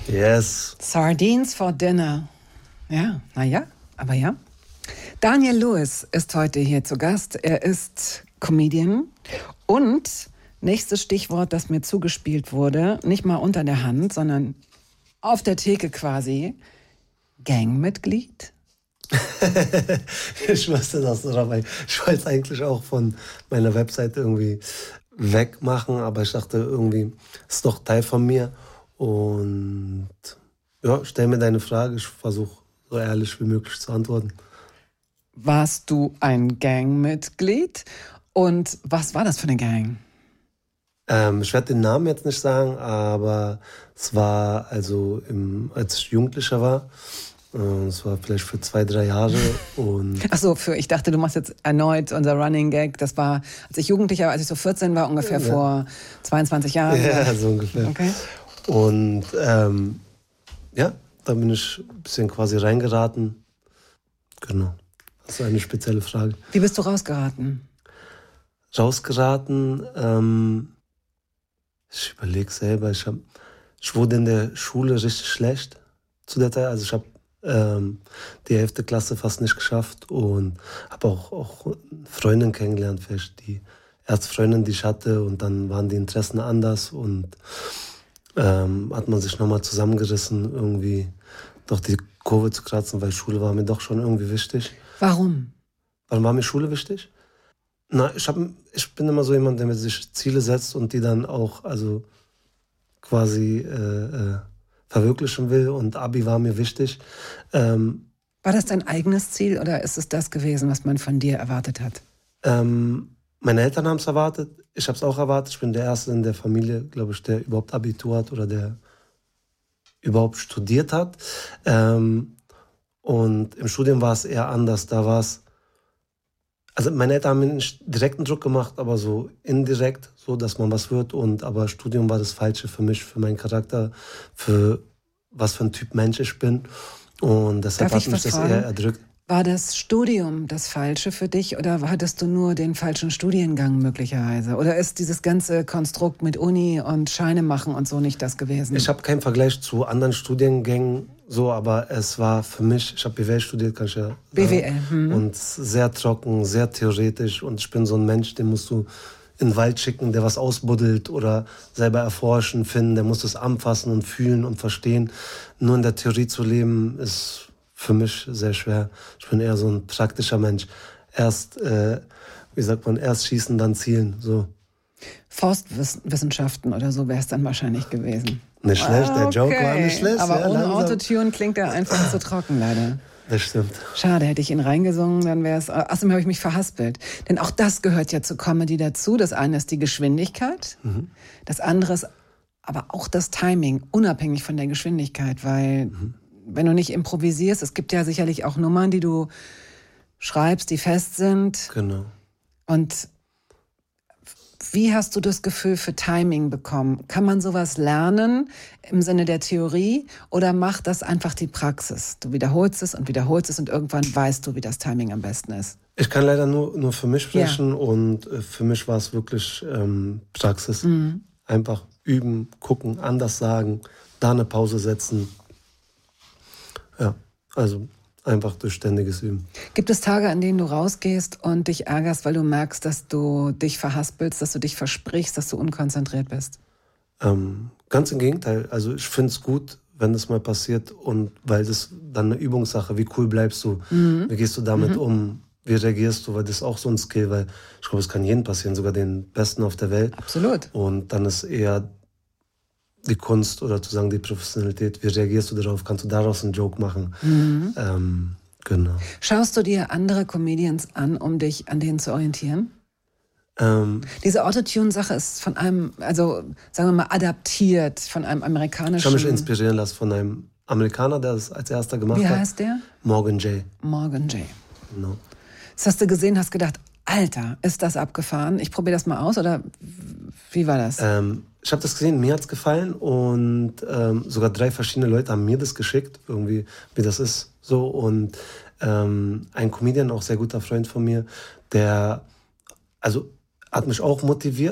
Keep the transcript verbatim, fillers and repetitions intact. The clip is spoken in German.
Yes. Sardines for dinner. Ja, naja, aber ja. Daniel Lewis ist heute hier zu Gast. Er ist Comedian und nächstes Stichwort, das mir zugespielt wurde, nicht mal unter der Hand, sondern auf der Theke quasi, Gangmitglied? Ich wusste das, oder? Ich wollte es eigentlich auch von meiner Webseite irgendwie wegmachen, aber ich dachte irgendwie, es ist doch Teil von mir. Und ja, stell mir deine Frage, ich versuche so ehrlich wie möglich zu antworten. Warst du ein Gangmitglied? Und was war das für eine Gang? Ähm, ich werde den Namen jetzt nicht sagen, aber es war also, im, als ich Jugendlicher war, es war vielleicht für zwei, drei Jahre. Und Ach so, für, ich dachte, du machst jetzt erneut unser Running Gag. Das war, als ich Jugendlicher war, als ich so vierzehn war, ungefähr ja. vor zweiundzwanzig Jahren. Ja, so ungefähr. Okay. Und ähm, ja, da bin ich ein bisschen quasi reingeraten. Genau, das ist eine spezielle Frage. Wie bist du rausgeraten? Rausgeraten, ähm, ich überlege selber, ich, hab, ich wurde in der Schule richtig schlecht zu der Zeit. Also ich habe ähm, die elfte Klasse fast nicht geschafft und habe auch, auch Freundinnen kennengelernt, vielleicht die Erzfreundin, die ich hatte, und dann waren die Interessen anders und ähm, hat man sich nochmal zusammengerissen, irgendwie doch die Kurve zu kratzen, weil Schule war mir doch schon irgendwie wichtig. Warum? Warum war mir Schule wichtig? Na, ich, hab, ich bin immer so jemand, der sich Ziele setzt und die dann auch also quasi äh, äh, verwirklichen will, und Abi war mir wichtig. Ähm, war das dein eigenes Ziel oder ist es das gewesen, was man von dir erwartet hat? Ähm, meine Eltern haben es erwartet, ich habe es auch erwartet. Ich bin der Erste in der Familie, glaube ich, der überhaupt Abitur hat oder der überhaupt studiert hat. Ähm, und im Studium war es eher anders. Da war es, also meine Eltern haben mir nicht direkten Druck gemacht, aber so indirekt, so dass man was wird. Und aber Studium war das Falsche für mich, für meinen Charakter, für was für ein Typ Mensch ich bin. Und deshalb hat mich das fragen? eher erdrückt. War das Studium das Falsche für dich oder hattest du nur den falschen Studiengang möglicherweise? Oder ist dieses ganze Konstrukt mit Uni und Scheine machen und so nicht das gewesen? Ich habe keinen Vergleich zu anderen Studiengängen, so, aber es war für mich, ich habe B W L studiert, kann ich ja sagen. B W L. Hm. Und sehr trocken, sehr theoretisch, und ich bin so ein Mensch, den musst du in den Wald schicken, der was ausbuddelt oder selber erforschen, finden, der muss das anfassen und fühlen und verstehen. Nur in der Theorie zu leben ist für mich sehr schwer. Ich bin eher so ein praktischer Mensch. Erst, äh, wie sagt man, erst schießen, dann zielen. So. Forstwissenschaften oder so wäre es dann wahrscheinlich gewesen. Nicht schlecht, ah, okay. der Joke war nicht schlecht. Aber ja, ohne langsam. Autotune klingt er einfach zu trocken, leider. Das stimmt. Schade, hätte ich ihn reingesungen, dann wäre es... Außerdem habe ich mich verhaspelt. Denn auch das gehört ja zu Comedy dazu. Das eine ist die Geschwindigkeit, mhm. das andere ist aber auch das Timing, unabhängig von der Geschwindigkeit, weil... Mhm. Wenn du nicht improvisierst, es gibt ja sicherlich auch Nummern, die du schreibst, die fest sind. Genau. Und wie hast du das Gefühl für Timing bekommen? Kann man sowas lernen im Sinne der Theorie oder macht das einfach die Praxis? Du wiederholst es und wiederholst es und irgendwann weißt du, wie das Timing am besten ist. Ich kann leider nur, nur für mich sprechen, ja. Und für mich war es wirklich ähm, Praxis. Mhm. Einfach üben, gucken, anders sagen, da eine Pause setzen. Ja, also einfach durch ständiges Üben. Gibt es Tage, an denen du rausgehst und dich ärgerst, weil du merkst, dass du dich verhaspelst, dass du dich versprichst, dass du unkonzentriert bist? Ähm, ganz im Gegenteil. Also ich finde es gut, wenn das mal passiert, und weil das dann eine Übungssache, wie cool bleibst du, mhm. wie gehst du damit mhm. um, wie reagierst du, weil das ist auch so ein Skill, weil ich glaube, es kann jedem passieren, sogar den Besten auf der Welt. Absolut. Und dann ist eher die Kunst oder zu sagen die Professionalität, wie reagierst du darauf, kannst du daraus einen Joke machen. Mhm. Ähm, genau. Schaust du dir andere Comedians an, um dich an denen zu orientieren? Ähm, Diese Autotune-Sache ist von einem, also sagen wir mal, adaptiert von einem amerikanischen... Ich habe mich inspirieren lassen von einem Amerikaner, der das als erster gemacht hat. Wie heißt der? Morgan Jay. Morgan Jay. Genau. Das hast du gesehen, hast gedacht, Alter, ist das abgefahren? Ich probiere das mal aus, oder wie war das? Ähm, ich habe das gesehen, mir hat es gefallen, und ähm, sogar drei verschiedene Leute haben mir das geschickt, irgendwie, wie das ist. So. Und ähm, ein Comedian, auch sehr guter Freund von mir, der also hat mich auch motiviert,